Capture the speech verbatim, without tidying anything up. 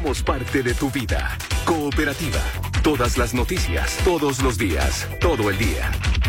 somos parte de tu vida. Cooperativa. Todas las noticias, todos los días, todo el día.